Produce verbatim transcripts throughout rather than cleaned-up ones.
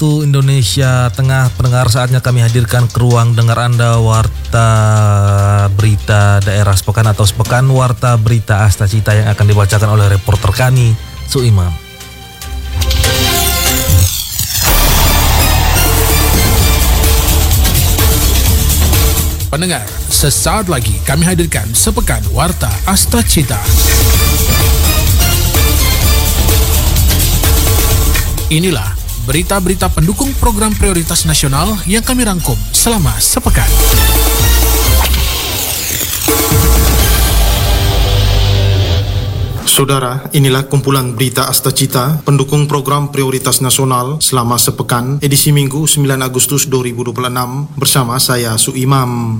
waktu Indonesia Tengah, pendengar, saatnya kami hadirkan ke ruang dengar Anda Warta Berita Daerah Sepekan atau Sepekan Warta Berita Asta Cita yang akan dibacakan oleh reporter kami, Suimam. Pendengar, sesaat lagi kami hadirkan Sepekan Warta Asta Cita. Inilah berita-berita pendukung program prioritas nasional yang kami rangkum selama sepekan. Saudara, inilah kumpulan berita Asta Cita, pendukung program prioritas nasional selama sepekan, edisi Minggu sembilan Agustus dua ribu dua puluh enam, bersama saya Suimam.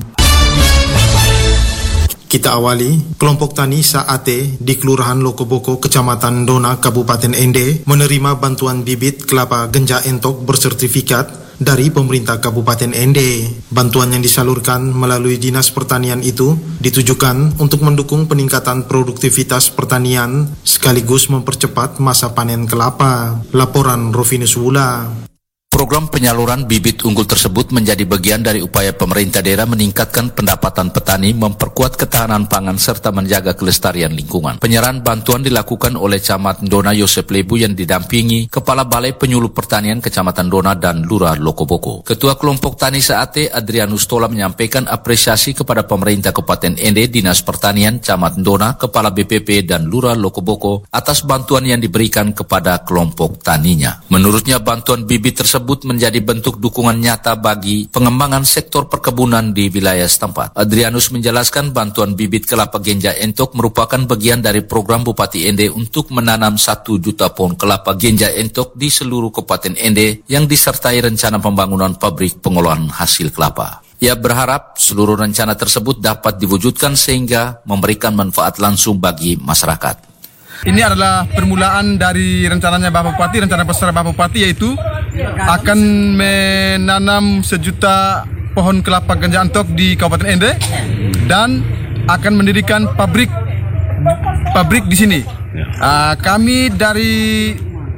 Kita awali, kelompok tani Saate di Kelurahan Lokoboko, Kecamatan Dona, Kabupaten Ende, menerima bantuan bibit kelapa genja entok bersertifikat dari pemerintah Kabupaten Ende. Bantuan yang disalurkan melalui Dinas Pertanian itu ditujukan untuk mendukung peningkatan produktivitas pertanian sekaligus mempercepat masa panen kelapa. Laporan Rovinus Wula. Program penyaluran bibit unggul tersebut menjadi bagian dari upaya pemerintah daerah meningkatkan pendapatan petani, memperkuat ketahanan pangan, serta menjaga kelestarian lingkungan. Penyerahan bantuan dilakukan oleh Camat Dona Yosef Lebu yang didampingi Kepala Balai Penyuluh Pertanian Kecamatan Dona dan Lurah Lokoboko. Ketua Kelompok Tani Saate Adrianus Tola menyampaikan apresiasi kepada pemerintah Kabupaten Ende, Dinas Pertanian, Camat Dona, Kepala B P P dan Lurah Lokoboko atas bantuan yang diberikan kepada kelompok taninya. Menurutnya bantuan bibit tersebut menjadi bentuk dukungan nyata bagi pengembangan sektor perkebunan di wilayah setempat. Adrianus menjelaskan bantuan bibit kelapa genja entok merupakan bagian dari program Bupati Ende untuk menanam satu juta pohon kelapa genja entok di seluruh Kabupaten Ende yang disertai rencana pembangunan pabrik pengolahan hasil kelapa. Ia berharap seluruh rencana tersebut dapat diwujudkan sehingga memberikan manfaat langsung bagi masyarakat. Ini adalah permulaan dari rencananya Bapak Bupati, rencana besar Bapak Bupati, yaitu akan menanam sejuta pohon kelapa genja entok di Kabupaten Ende dan akan mendirikan pabrik pabrik di sini. Uh, kami dari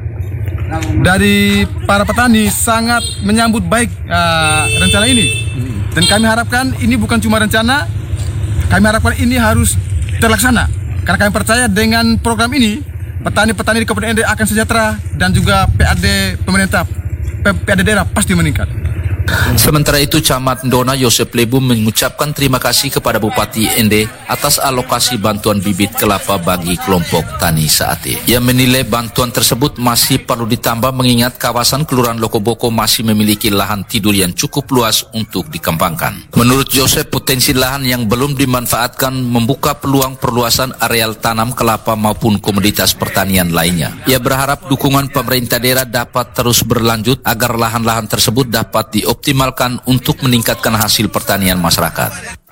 dari para petani sangat menyambut baik uh, rencana ini, dan kami harapkan ini bukan cuma rencana, kami harapkan ini harus terlaksana. Karena kami percaya dengan program ini, petani-petani di Kabupaten Ende akan sejahtera dan juga P A D pemerintah, P A D daerah pasti meningkat. Sementara itu, Camat Dona Yosef Lebu mengucapkan terima kasih kepada Bupati Ende atas alokasi bantuan bibit kelapa bagi kelompok tani Saate. Ia menilai bantuan tersebut masih perlu ditambah mengingat kawasan Kelurahan Lokoboko masih memiliki lahan tidur yang cukup luas untuk dikembangkan. Menurut Yosef, potensi lahan yang belum dimanfaatkan membuka peluang perluasan areal tanam kelapa maupun komoditas pertanian lainnya. Ia berharap dukungan pemerintah daerah dapat terus berlanjut agar lahan-lahan tersebut dapat di optimalkan untuk meningkatkan hasil pertanian masyarakat.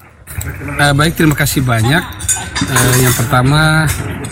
Uh, baik, terima kasih banyak. Uh, yang pertama,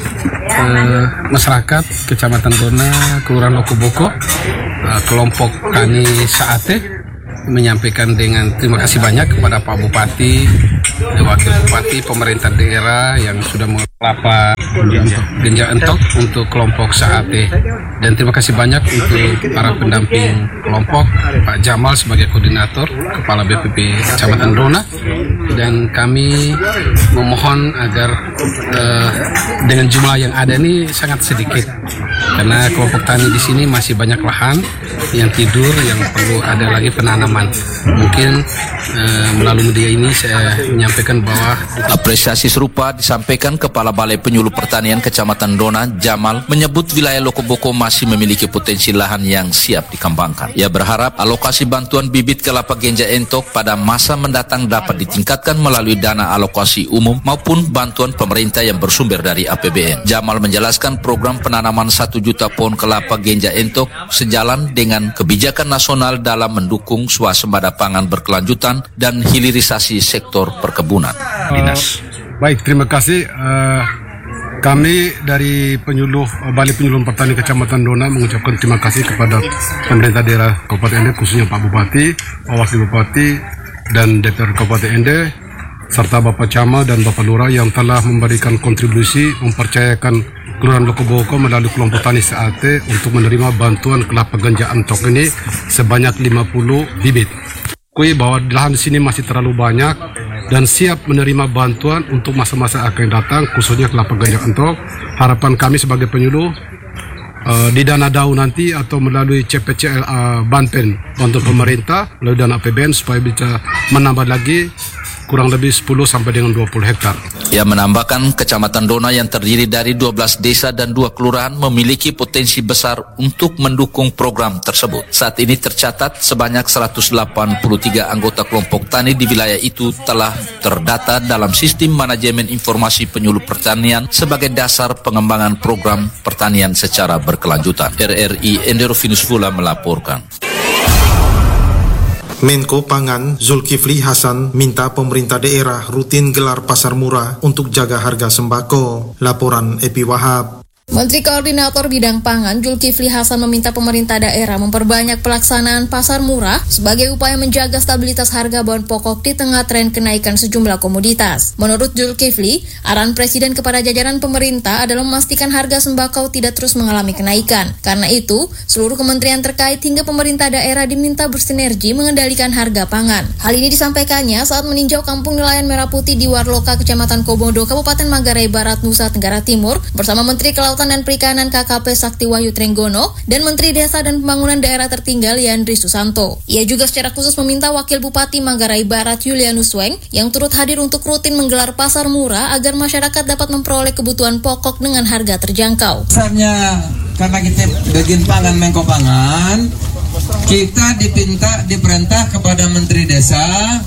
uh, masyarakat Kecamatan Dona, Kelurahan Lokoboko, uh, kelompok tani Saate menyampaikan dengan terima kasih banyak kepada Pak Bupati, Wakil Bupati, pemerintah daerah yang sudah kelapa genja entok untuk kelompok Saate, dan terima kasih banyak untuk para pendamping kelompok, Pak Jamal sebagai koordinator, Kepala B P P Kecamatan Dona, dan kami memohon agar uh, dengan jumlah yang ada ini sangat sedikit, karena kelompok tani di sini masih banyak lahan yang tidur yang perlu ada lagi penanaman. Mungkin uh, melalui media ini saya menyampaikan bahwa apresiasi serupa disampaikan Kepala Balai Penyuluh Pertanian Kecamatan Dona, Jamal, menyebut wilayah Lokoboko masih memiliki potensi lahan yang siap dikembangkan. Ia berharap alokasi bantuan bibit kelapa genja entok pada masa mendatang dapat ditingkatkan melalui dana alokasi umum maupun bantuan pemerintah yang bersumber dari A P B N. Jamal menjelaskan program penanaman satu juta pohon kelapa genja entok sejalan dengan kebijakan nasional dalam mendukung swasembada pangan berkelanjutan dan hilirisasi sektor perkebunan. Dinas. Uh, baik, terima kasih. Uh, kami dari penyuluh Balai Penyuluh Pertanian Kecamatan Dona mengucapkan terima kasih kepada pemerintah daerah Kabupaten Ende, khususnya Pak Bupati, Pak Wakil Bupati, dan D P R Kabupaten Ende serta Bapak Camat dan Bapak Lurah yang telah memberikan kontribusi mempercayakan Kelurahan Lokoboko melalui kelompok tani S A T untuk menerima bantuan kelapa ganja antok ini sebanyak lima puluh bibit. Kui bahwa lahan di sini masih terlalu banyak dan siap menerima bantuan untuk masa-masa akan datang, khususnya kelapa ganja antok. Harapan kami sebagai penyuluh uh, di dana D A U nanti atau melalui C P C L uh, Banpen untuk pemerintah melalui dana A P B N supaya bisa menambah lagi kurang lebih sepuluh sampai dengan dua puluh hektar. Ia menambahkan Kecamatan Dona yang terdiri dari dua belas desa dan dua kelurahan memiliki potensi besar untuk mendukung program tersebut. Saat ini tercatat sebanyak seratus delapan puluh tiga anggota kelompok tani di wilayah itu telah terdata dalam sistem manajemen informasi penyuluh pertanian sebagai dasar pengembangan program pertanian secara berkelanjutan. R R I Enderovinus Fula melaporkan. Menko Pangan Zulkifli Hasan minta pemerintah daerah rutin gelar pasar murah untuk jaga harga sembako. Laporan Epi Wahab. Menteri Koordinator Bidang Pangan Zulkifli Hasan meminta pemerintah daerah memperbanyak pelaksanaan pasar murah sebagai upaya menjaga stabilitas harga bahan pokok di tengah tren kenaikan sejumlah komoditas. Menurut Zulkifli, arahan Presiden kepada jajaran pemerintah adalah memastikan harga sembako tidak terus mengalami kenaikan. Karena itu, seluruh kementerian terkait hingga pemerintah daerah diminta bersinergi mengendalikan harga pangan. Hal ini disampaikannya saat meninjau kampung nelayan Merah Putih di Warloka, Kecamatan Komodo, Kabupaten Manggarai Barat, Nusa Tenggara Timur bersama Menteri Kelautan dan Perikanan K K P Sakti Wahyu Trenggono dan Menteri Desa dan Pembangunan Daerah Tertinggal Yandri Susanto. Ia juga secara khusus meminta Wakil Bupati Manggarai Barat Julianus Weng yang turut hadir untuk rutin menggelar pasar murah agar masyarakat dapat memperoleh kebutuhan pokok dengan harga terjangkau. Dasarnya karena kita bagian pangan Menko Pangan, kita dipinta diperintah kepada Menteri Desa,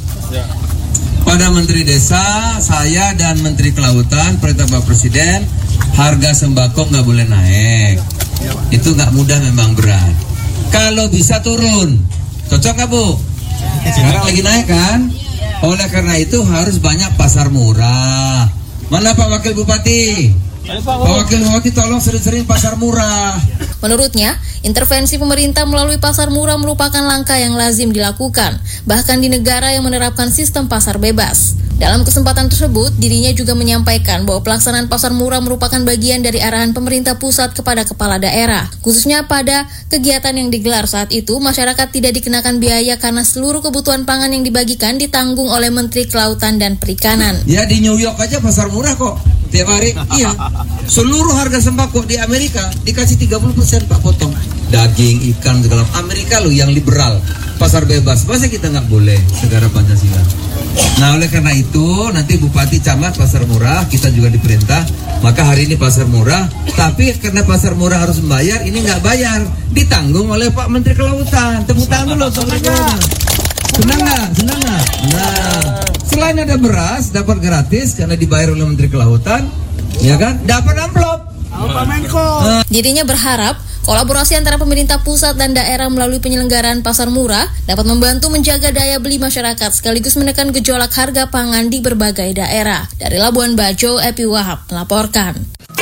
pada Menteri Desa, saya dan Menteri Kelautan, perintah Bapak Presiden, harga sembako nggak boleh naik. Itu nggak mudah, memang berat. Kalau bisa turun, cocok nggak Bu? Sekarang lagi naik kan? Oleh karena itu harus banyak pasar murah. Mana Pak Wakil Bupati? Pak Wakil Bupati tolong sering-sering pasar murah. Menurutnya, intervensi pemerintah melalui pasar murah merupakan langkah yang lazim dilakukan, bahkan di negara yang menerapkan sistem pasar bebas. Dalam kesempatan tersebut, dirinya juga menyampaikan bahwa pelaksanaan pasar murah merupakan bagian dari arahan pemerintah pusat kepada kepala daerah. Khususnya pada kegiatan yang digelar saat itu, masyarakat tidak dikenakan biaya karena seluruh kebutuhan pangan yang dibagikan ditanggung oleh Menteri Kelautan dan Perikanan. Ya di New York aja pasar murah kok. Tiap hari, iya. Seluruh harga sembako di Amerika dikasih tiga puluh persen Pak potong. Daging, ikan, segala. Amerika loh yang liberal. Pasar bebas. Masa kita nggak boleh negara Pancasila? Nah oleh karena itu nanti Bupati Camat pasar murah, kita juga diperintah. Maka hari ini pasar murah. Tapi karena pasar murah harus membayar, ini nggak bayar. Ditanggung oleh Pak Menteri Kelautan. Tepuk tangan dulu untuk mereka. Senang nggak? Senang nggak? Nah, selain ada beras dapat gratis karena dibayar oleh Menteri Kelautan, ya kan? Dapat amplop. Pak Menko. Dirinya berharap kolaborasi antara pemerintah pusat dan daerah melalui penyelenggaraan pasar murah dapat membantu menjaga daya beli masyarakat sekaligus menekan gejolak harga pangan di berbagai daerah. Dari Labuan Bajo, Epi Wahab melaporkan.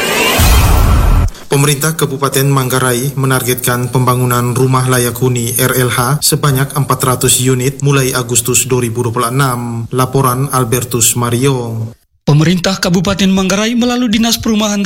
Pemerintah Kabupaten Manggarai menargetkan pembangunan rumah layak huni R L H sebanyak empat ratus unit mulai Agustus dua ribu dua puluh enam. Laporan Albertus Mario. Pemerintah Kabupaten Manggarai melalui Dinas Perumahan